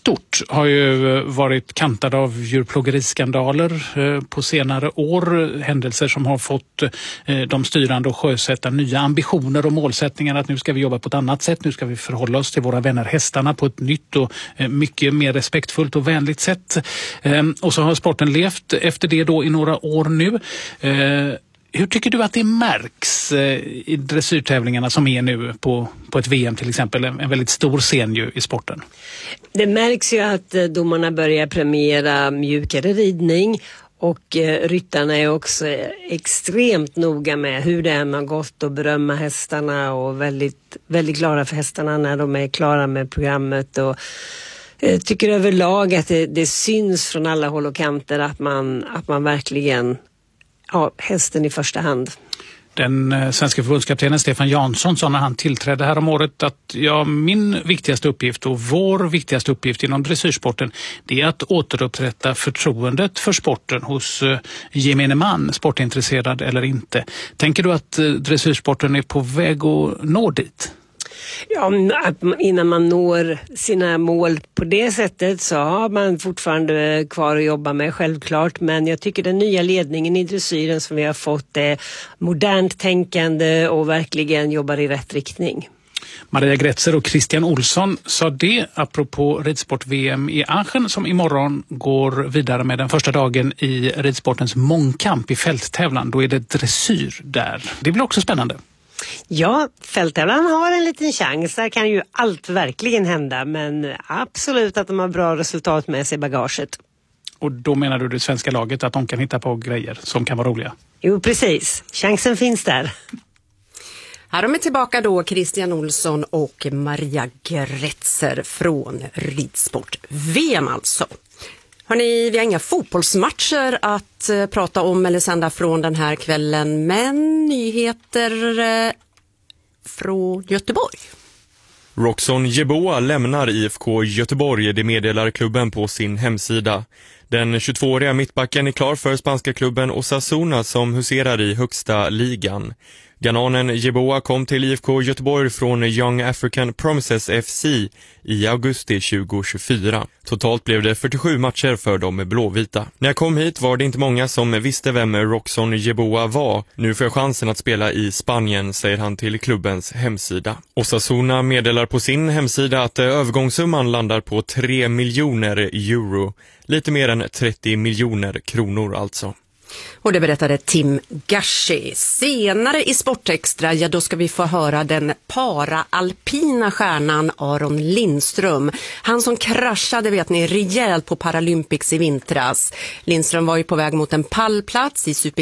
stort har ju varit kantad av djurplågeriskandaler på senare år. Händelser som har fått de styrande att sjösätta nya ambitioner och målsättningar att nu ska vi jobba på ett annat sätt. Nu ska vi förhålla oss till våra vänner hästarna på ett nytt och mycket mer respektfullt och vänligt sätt. Och så har sporten levt efter det då i några år nu. Hur tycker du att det märks i dressyrtävlingarna som är nu på ett VM till exempel? En väldigt stor scen ju i sporten. Det märks ju att domarna börjar premiera mjukare ridning och ryttarna är också extremt noga med hur det än har gått och berömma hästarna och väldigt, väldigt glada för hästarna när de är klara med programmet och tycker överlag att det syns från alla håll och kanter att man verkligen hästen i första hand. Den svenska förbundskaptenen Stefan Jansson sa när han tillträdde här om året att min viktigaste uppgift och vår viktigaste uppgift inom dressyrsporten det är att återupprätta förtroendet för sporten hos gemene man, sportintresserad eller inte. Tänker du att dressyrsporten är på väg att nå dit? Ja, innan man når sina mål på det sättet så har man fortfarande kvar att jobba med självklart, men jag tycker den nya ledningen i dressyren som vi har fått är modernt tänkande och verkligen jobbar i rätt riktning. Maria Gretzer och Christian Olsson sa det apropå ridsport-VM i Aachen som imorgon går vidare med den första dagen i ridsportens mångkamp i fälttävlan. Då är det dressyr där. Det blir också spännande. Ja, fälttävlan har en liten chans. Där kan ju allt verkligen hända, men absolut att de har bra resultat med sig i bagaget. Och då menar du det svenska laget att de kan hitta på grejer som kan vara roliga? Jo, precis. Chansen finns där. Här är vi tillbaka då, Christian Olsson och Maria Gretzer från ridsport-VM alltså. Hörrni, vi har inga fotbollsmatcher att prata om eller sända från den här kvällen, men nyheter från Göteborg. Roxon Yeboah lämnar IFK Göteborg, det meddelar klubben på sin hemsida. Den 22-åriga mittbacken är klar för spanska klubben Osasuna som huserar i högsta ligan. Ghananen Yeboah kom till IFK Göteborg från Young African Promises FC i augusti 2024. Totalt blev det 47 matcher för de blåvita. När jag kom hit var det inte många som visste vem Roxon Yeboah var. Nu får jag chansen att spela i Spanien, säger han till klubbens hemsida. Osasuna meddelar på sin hemsida att övergångssumman landar på 3 miljoner euro. Lite mer än 30 miljoner kronor alltså. Och det berättade Tim Gashi. Senare i Sportextra, då ska vi få höra den para-alpina stjärnan Aron Lindström. Han som kraschade, vet ni, rejält på Paralympics i vintras. Lindström var ju på väg mot en pallplats i Super